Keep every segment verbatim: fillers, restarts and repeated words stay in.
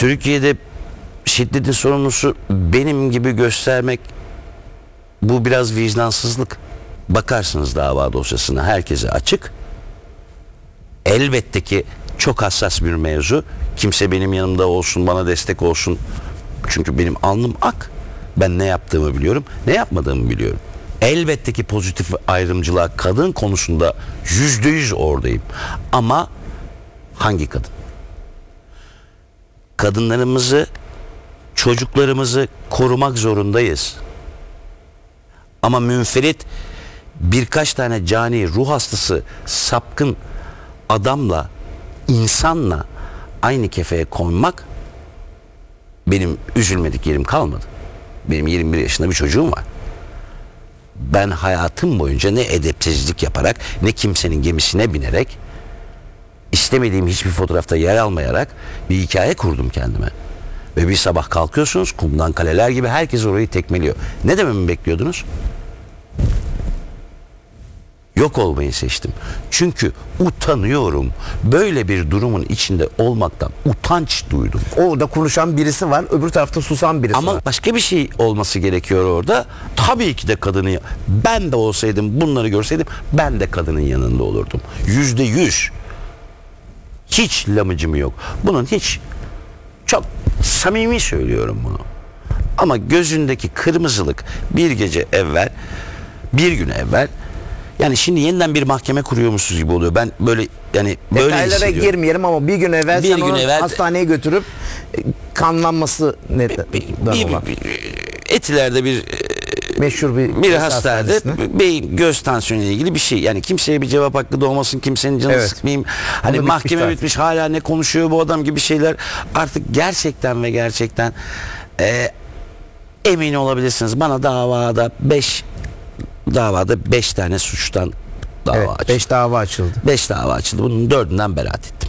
Türkiye'de şiddetin sorumlusu benim gibi göstermek, bu biraz vicdansızlık. Bakarsınız dava dosyasına, herkese açık. Elbette ki çok hassas bir mevzu. Kimse benim yanımda olsun, bana destek olsun. Çünkü benim alnım ak. Ben ne yaptığımı biliyorum, ne yapmadığımı biliyorum. Elbette ki pozitif ayrımcılığa, kadın konusunda yüzde yüz oradayım. Ama hangi kadın? Kadınlarımızı, çocuklarımızı korumak zorundayız. Ama münferit birkaç tane cani, ruh hastası, sapkın adamla, insanla aynı kefeye koymak, benim üzülmedik yerim kalmadı. Benim yirmi bir yaşında bir çocuğum var. Ben hayatım boyunca ne edepsizlik yaparak, ne kimsenin gemisine binerek, istemediğim hiçbir fotoğrafta yer almayarak bir hikaye kurdum kendime. Ve bir sabah kalkıyorsunuz, kumdan kaleler gibi herkes orayı tekmeliyor. Ne dememi bekliyordunuz? Yok olmayı seçtim. Çünkü utanıyorum. Böyle bir durumun içinde olmaktan utanç duydum. Orada konuşan birisi var, öbür tarafta susan birisi Ama var. başka bir şey olması gerekiyor orada. Tabii ki de kadını, ben de olsaydım, bunları görseydim, ben de kadının yanında olurdum. Yüzde yüz. Hiç lamıcım yok. Bunun hiç, çok samimi söylüyorum bunu. Ama gözündeki kırmızılık bir gece evvel, bir gün evvel, yani şimdi yeniden bir mahkeme kuruyormuşuz gibi oluyor. Ben böyle, yani böyle Detaylara hissediyorum. girmeyelim ama bir gün evvel Bir sen gün onu evvel- hastaneye götürüp e, kanlanması ne Bir- bir- olan bir- Etiler'de bir meşhur bir bir göz hastanede hastanesine. beyin göz tansiyonu ile ilgili bir şey. Yani kimseye bir cevap hakkı doğmasın, kimsenin canını Evet. sıkmayayım. Hani Onu mahkeme bitmiş bitmiş, hala ne konuşuyor bu adam gibi şeyler. Artık gerçekten ve gerçekten e, emin olabilirsiniz. Bana davada beş davada beş tane suçtan dava Evet, açıldı. beş dava açıldı. Beş dava açıldı. Bunun dördünden beraat ettim.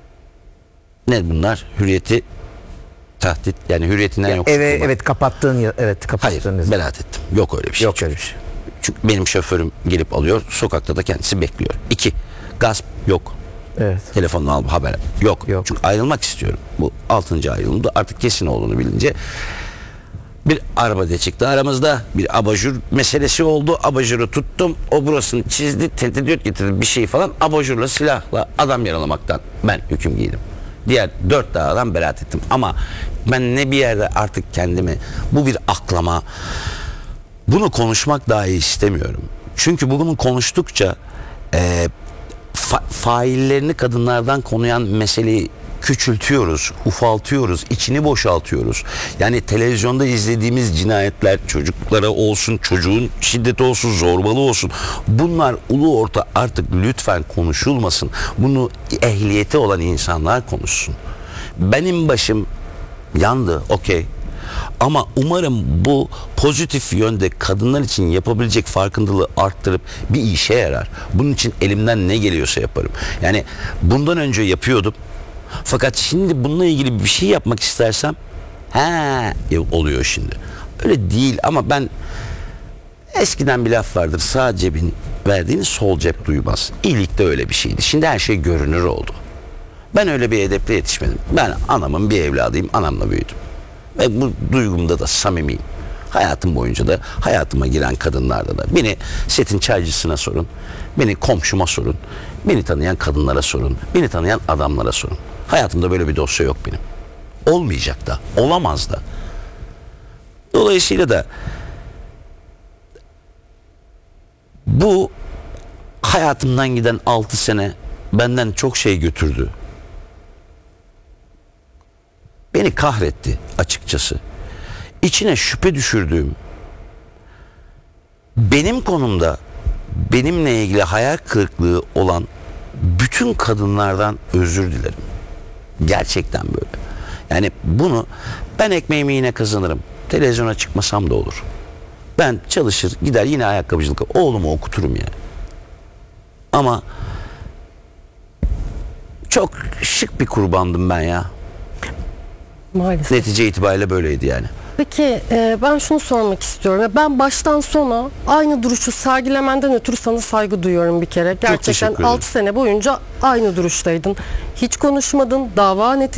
Ne bunlar? Hürriyeti tahdit, yani hürriyetinden yok. Eve evet kapattığın yer- evet Hayır, kapattığın yer. beraat ettim. Yok öyle bir şey. Yok öyle bir şey. Çünkü benim şoförüm gelip alıyor, sokakta da kendisi bekliyor. İki, gasp yok. Evet. Telefonla al haber yok. Yok. Çünkü ayrılmak istiyorum. Bu altıncı ayrılımda artık kesin olduğunu bilince bir arabada çıktı aramızda, bir abajur meselesi oldu. Abajuru tuttum, o burasını çizdi, tentidiyot getirdi, bir şey falan. Abajurla, silahla adam yaralamaktan ben hüküm giydim. Diğer dört davadan beraat ettim. Ama ben ne bir yerde artık kendimi, bu bir aklama, bunu konuşmak dahi istemiyorum. Çünkü bunu konuştukça e, fa- faillerini kadınlardan konuyan meseleyi küçültüyoruz, ufaltıyoruz, içini boşaltıyoruz. Yani televizyonda izlediğimiz cinayetler, çocuklara olsun, çocuğun şiddeti olsun, zorbalığı olsun, bunlar ulu orta artık lütfen konuşulmasın. Bunu ehliyeti olan insanlar konuşsun. Benim başım yandı, okey. Ama umarım bu pozitif yönde kadınlar için yapabilecek farkındalığı arttırıp bir işe yarar. Bunun için elimden ne geliyorsa yaparım. Yani bundan önce yapıyordum. Fakat şimdi bununla ilgili bir şey yapmak istersem he oluyor şimdi. Öyle değil ama ben, eskiden bir laf vardır, sağ cebin verdiğini sol cep duymaz. İyilikte öyle bir şeydi. Şimdi her şey görünür oldu. Ben öyle bir edeple yetişmedim. Ben anamın bir evladıyım, anamla büyüdüm. Ve bu duygumda da samimiyim. Hayatım boyunca da hayatıma giren kadınlarda da. Beni setin çaycısına sorun. Beni komşuma sorun. Beni tanıyan kadınlara sorun. Beni tanıyan adamlara sorun. Hayatımda böyle bir dosya yok benim. Olmayacak da. Olamaz da. Dolayısıyla da bu hayatımdan giden altı sene benden çok şey götürdü. Beni kahretti açıkçası. İçine şüphe düşürdüğüm, benim konumda benimle ilgili hayal kırıklığı olan bütün kadınlardan özür dilerim. Gerçekten böyle. Yani bunu, ben ekmeğimi yine kazanırım. Televizyona çıkmasam da olur. Ben çalışır gider yine ayakkabıcılık, oğlumu okuturum yani. Ama çok şık bir kurbandım ben ya. Maalesef. Netice itibariyle böyleydi yani. Peki e, ben şunu sormak istiyorum. Ya ben baştan sona aynı duruşu sergilemenden ötürü sana saygı duyuyorum bir kere. Gerçekten teşekkür ederim. altı sene boyunca aynı duruştaydın. Hiç konuşmadın. Dava netice